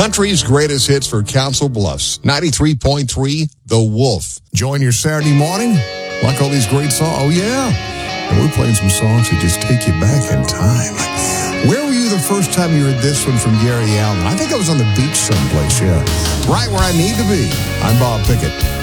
Country's greatest hits for Council Bluffs. 93.3 The Wolf. Join your Saturday morning. Like all these great songs. Oh, yeah. And we're playing some songs that just take you back in time. Where were you the first time you heard this one from Gary Allan? I think I was on the beach someplace, yeah. Right where I need to be. I'm Bob Pickett.